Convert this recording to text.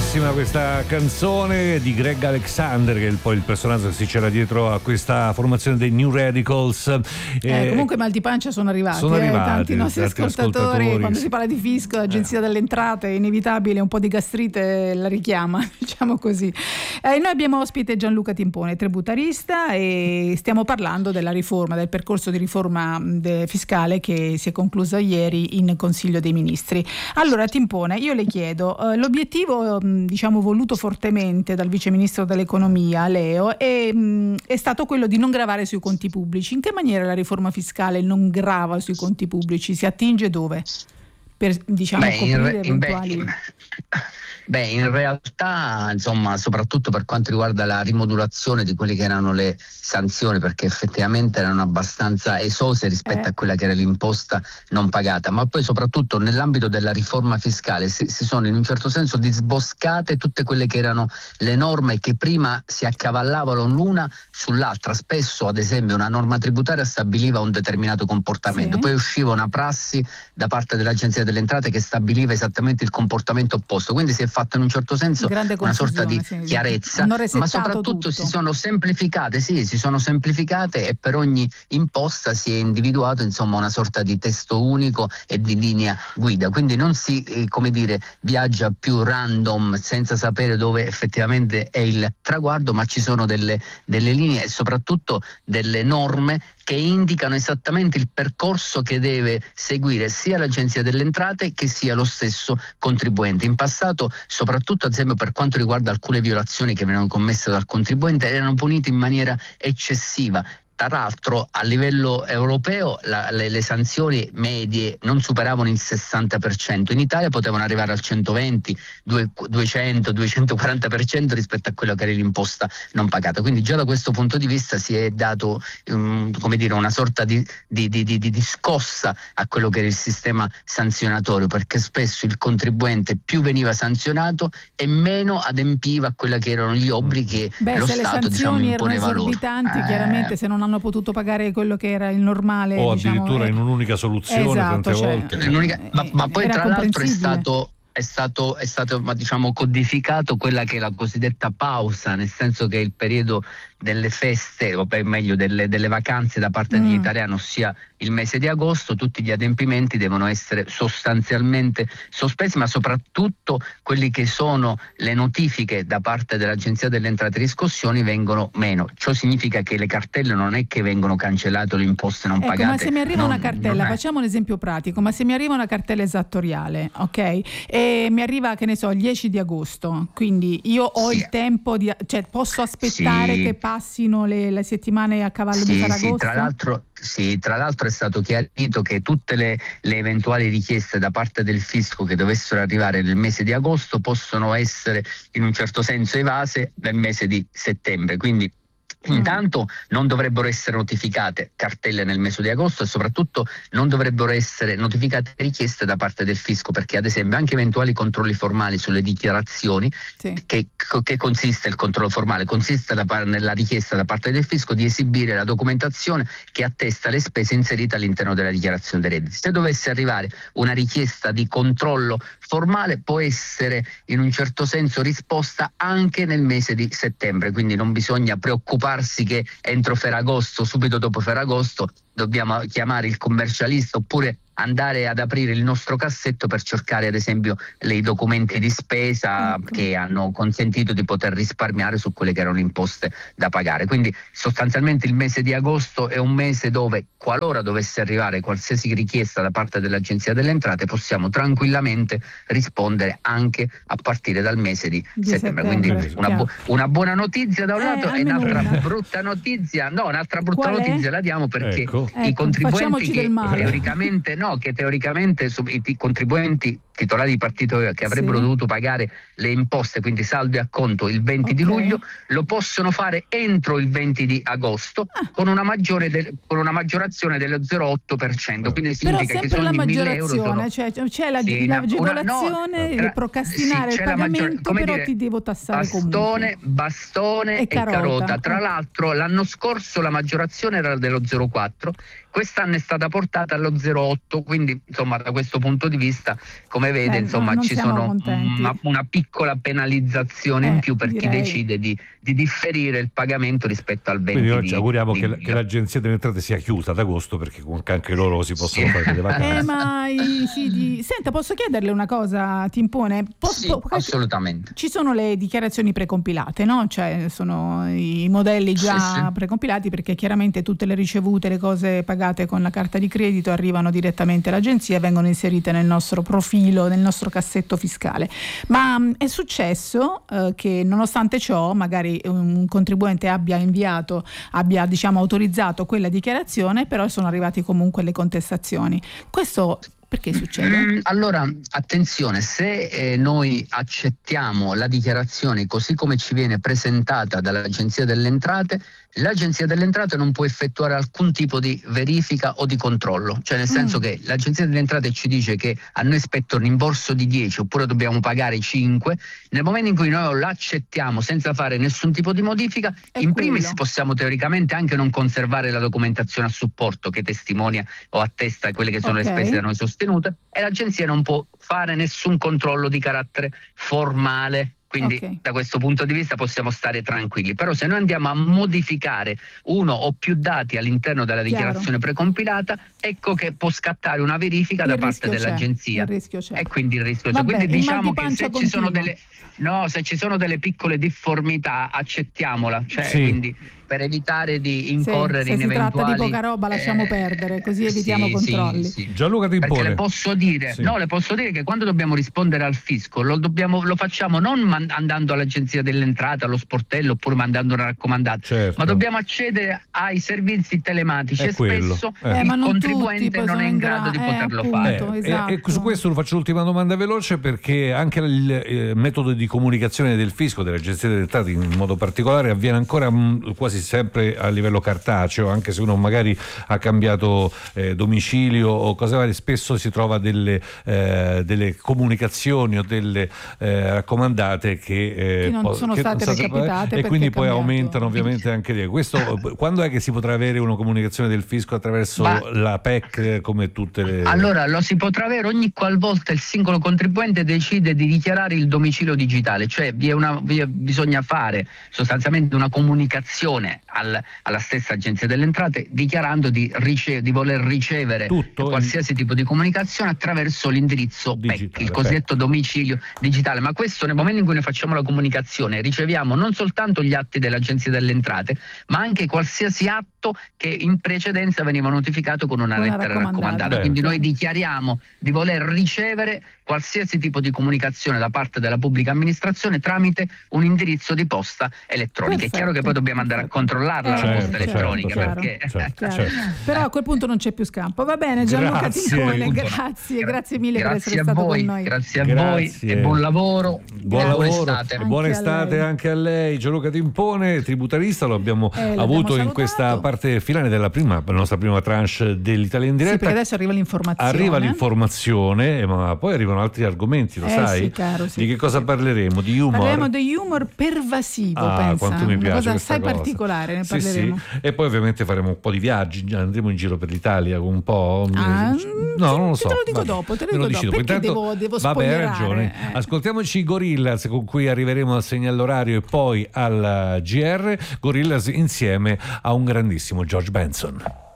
bellissima questa canzone di Greg Alexander, che è poi il personaggio che si c'era dietro a questa formazione dei New Radicals. Comunque mal di pancia sono arrivati, tanti nostri ascoltatori. Quando si parla di fisco, agenzia delle entrate, è inevitabile, un po' di gastrite la richiama, diciamo così. Noi abbiamo ospite Gianluca Timpone, tributarista, e stiamo parlando della riforma, del percorso di riforma fiscale che si è conclusa ieri in Consiglio dei Ministri. Allora Timpone, io le chiedo, l'obiettivo diciamo voluto fortemente dal Vice Ministro dell'Economia Leo è stato quello di non gravare sui conti pubblici. In che maniera la riforma fiscale non grava sui conti pubblici? Si attinge dove? Per coprire eventuali... in realtà, insomma, soprattutto per quanto riguarda la rimodulazione di quelle che erano le sanzioni, perché effettivamente erano abbastanza esose rispetto a quella che era l'imposta non pagata, ma poi soprattutto nell'ambito della riforma fiscale si sono in un certo senso disboscate tutte quelle che erano le norme che prima si accavallavano l'una sull'altra. Spesso, ad esempio, una norma tributaria stabiliva un determinato comportamento, poi usciva una prassi da parte dell'Agenzia delle Entrate che stabiliva esattamente il comportamento opposto, quindi si è fatto in un certo senso una sorta di chiarezza, ma soprattutto si sono semplificate, e per ogni imposta si è individuato insomma una sorta di testo unico e di linea guida, quindi non si viaggia più random senza sapere dove effettivamente è il traguardo, ma ci sono delle linee e soprattutto delle norme che indicano esattamente il percorso che deve seguire sia l'Agenzia delle Entrate che sia lo stesso contribuente. In passato, soprattutto ad esempio per quanto riguarda alcune violazioni che venivano commesse dal contribuente, erano punite in maniera eccessiva. Tra l'altro a livello europeo le sanzioni medie non superavano il 60%, in Italia potevano arrivare al 120, 200, 240% rispetto a quello che era l'imposta non pagata. Quindi già da questo punto di vista si è dato una sorta di scossa a quello che era il sistema sanzionatorio, perché spesso il contribuente più veniva sanzionato e meno adempiva a quelli che erano gli obblighi che lo Stato imponeva loro. Chiaramente se non hanno potuto pagare quello che era il normale o addirittura in un'unica soluzione tante volte. Ma poi tra l'altro è stato codificato quella che è la cosiddetta pausa, nel senso che il periodo delle feste, o meglio delle vacanze da parte degli italiani, ossia il mese di agosto, tutti gli adempimenti devono essere sostanzialmente sospesi, ma soprattutto quelli che sono le notifiche da parte dell'Agenzia delle Entrate e Riscossioni vengono meno. Ciò significa che le cartelle non è che vengono cancellate o le imposte non pagate. Ma se mi arriva una cartella, facciamo un esempio pratico, ma se mi arriva una cartella esattoriale, ok? E mi arriva, che ne so, il 10 di agosto, quindi io ho il tempo posso aspettare che passino le settimane a cavallo di Ferragosto? Tra l'altro è stato chiarito che tutte le eventuali richieste da parte del fisco che dovessero arrivare nel mese di agosto possono essere in un certo senso evase nel mese di settembre, quindi intanto non dovrebbero essere notificate cartelle nel mese di agosto e soprattutto non dovrebbero essere notificate richieste da parte del fisco, perché ad esempio anche eventuali controlli formali sulle dichiarazioni, che consiste il controllo formale? Consiste nella richiesta da parte del fisco di esibire la documentazione che attesta le spese inserite all'interno della dichiarazione dei redditi. Se dovesse arrivare una richiesta di controllo formale può essere in un certo senso risposta anche nel mese di settembre, quindi non bisogna preoccuparsi che entro Ferragosto, subito dopo Ferragosto, dobbiamo chiamare il commercialista oppure andare ad aprire il nostro cassetto per cercare ad esempio i documenti di spesa che hanno consentito di poter risparmiare su quelle che erano le imposte da pagare. Quindi sostanzialmente il mese di agosto è un mese dove, qualora dovesse arrivare qualsiasi richiesta da parte dell'Agenzia delle Entrate, possiamo tranquillamente rispondere anche a partire dal mese di settembre. Quindi una buona notizia da un lato e un'altra brutta notizia. No, un'altra brutta notizia la diamo perché i contribuenti che teoricamente i contribuenti titolari di partito che avrebbero dovuto pagare le imposte, quindi saldo e acconto il 20 di luglio, lo possono fare entro il 20 di agosto con una maggiorazione dello 0,8%. Quindi significa che ogni 1.000 euro sono... c'è l'agevolazione di procrastinare il pagamento, però ti devo tassare comunque. Bastone e carota. Tra l'altro l'anno scorso la maggiorazione era dello 0,4%, quest'anno è stata portata allo 0,8%, quindi insomma da questo punto di vista, come come vede, insomma, ci sono una piccola penalizzazione in più per chi decide di differire il pagamento rispetto al 20. Quindi noi ci auguriamo che l'Agenzia delle Entrate sia chiusa ad agosto, perché comunque anche loro si possono fare delle vacanze. Senta, posso chiederle una cosa, Timpone? Assolutamente. Ci sono le dichiarazioni precompilate, no? Cioè sono i modelli già precompilati, perché chiaramente tutte le ricevute, le cose pagate con la carta di credito arrivano direttamente all'agenzia e vengono inserite nel nostro profilo, nel nostro cassetto fiscale. Ma è successo che nonostante ciò magari un contribuente abbia autorizzato quella dichiarazione, però sono arrivati comunque le contestazioni. Questo perché succede? Allora, attenzione, se noi accettiamo la dichiarazione così come ci viene presentata dall'Agenzia delle Entrate, l'Agenzia delle Entrate non può effettuare alcun tipo di verifica o di controllo, cioè nel senso che l'Agenzia delle Entrate ci dice che a noi spetta un rimborso di 10 oppure dobbiamo pagare 5, nel momento in cui noi l'accettiamo senza fare nessun tipo di modifica, in primis possiamo teoricamente anche non conservare la documentazione a supporto che testimonia o attesta quelle che sono le spese da noi sostenute, e l'Agenzia non può fare nessun controllo di carattere formale. Quindi da questo punto di vista possiamo stare tranquilli. Però se noi andiamo a modificare uno o più dati all'interno della dichiarazione precompilata, ecco che può scattare una verifica da parte dell'Agenzia. Il rischio c'è. E quindi il rischio c'è. Quindi diciamo che se ci sono delle piccole difformità, accettiamola. Quindi per evitare di incorrere in eventuali... Se si tratta di poca roba lasciamo perdere, così evitiamo controlli. Gianluca Timpone. Perché le posso dire che quando dobbiamo rispondere al fisco lo facciamo non andando all'Agenzia delle Entrate, allo sportello, oppure mandando una raccomandata, ma dobbiamo accedere ai servizi telematici e spesso il contribuente non è in grado di poterlo fare. E su questo lo faccio l'ultima domanda veloce, perché anche il metodo di comunicazione del fisco, dell'Agenzia delle Entrate in modo particolare, avviene ancora quasi sempre a livello cartaceo, anche se uno magari ha cambiato domicilio o cose varie, spesso si trova delle comunicazioni o delle raccomandate che non sono state recapitate, e quindi poi aumentano ovviamente anche questo. Quando è che si potrà avere una comunicazione del fisco attraverso la PEC, come tutte le... Allora, lo si potrà avere ogni qualvolta il singolo contribuente decide di dichiarare il domicilio digitale, cioè bisogna fare sostanzialmente una comunicazione alla stessa Agenzia delle Entrate dichiarando di voler ricevere qualsiasi tipo di comunicazione attraverso l'indirizzo PEC, il cosiddetto domicilio digitale. Ma questo, nel momento in cui noi facciamo la comunicazione, riceviamo non soltanto gli atti dell'Agenzia delle Entrate, ma anche qualsiasi atto che in precedenza veniva notificato con una lettera raccomandata. Quindi noi dichiariamo di voler ricevere qualsiasi tipo di comunicazione da parte della pubblica amministrazione tramite un indirizzo di posta elettronica. È chiaro che poi dobbiamo andare a controllarla la posta elettronica, però a quel punto non c'è più scampo. Va bene, Gianluca Timpone, grazie mille per essere stato con noi. Grazie a voi e buon lavoro. Buona estate anche a lei. Gianluca Timpone, tributarista, lo abbiamo avuto in questa parte finale della nostra prima tranche dell'Italia in diretta. Sì, perché adesso arriva l'informazione, ma poi arrivano altri argomenti, lo sai? Sì, caro, di che cosa parleremo? Di humor? Parleremo di humor pervasivo, pensa. Quanto mi piace, una cosa assai particolare, ne parleremo. Sì. E poi ovviamente faremo un po' di viaggi, andremo in giro per l'Italia un po'. Non lo so. Te lo dico dopo, perché intanto, devo vabbè, hai spoilerare. ragione. Ascoltiamoci i Gorillaz, con cui arriveremo al segnale orario e poi al GR. Gorillaz insieme a un grandissimo George Benson.